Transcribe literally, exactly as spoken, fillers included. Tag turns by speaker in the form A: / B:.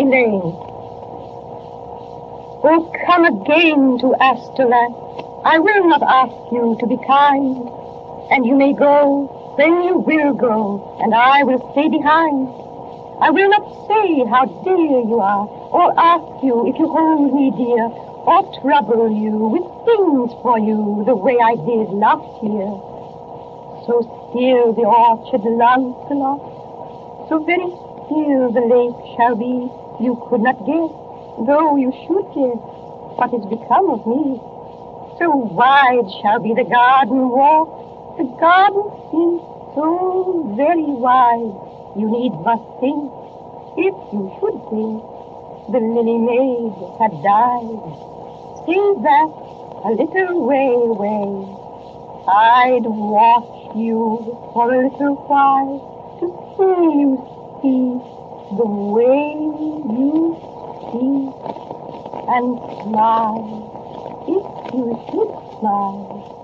A: Lane. Oh, come again to Astolat. I will not ask you to be kind, and you may go, then you will go, and I will stay behind. I will not say how dear you are, or ask you if you hold me dear, or trouble you with things for you the way I did last year. So still the orchard, Lancelot, so very still the lake shall be. You could not guess, though you should guess, what is become of me. So wide shall be the garden walk, the garden seems so very wide. You need but think, if you should think, the lily maid had died. Say that a little way away, I'd watch you for a little while to see you speak the way you speak, and smile if you should smile.